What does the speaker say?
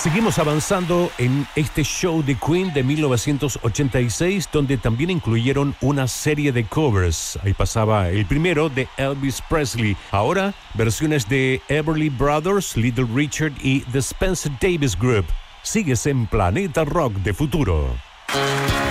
Seguimos avanzando en este show de Queen de 1986, donde también incluyeron una serie de covers. Ahí pasaba el primero de Elvis Presley. Ahora, versiones de Everly Brothers, Little Richard y The Spencer Davis Group. Sigues en Planeta Rock de Futuro.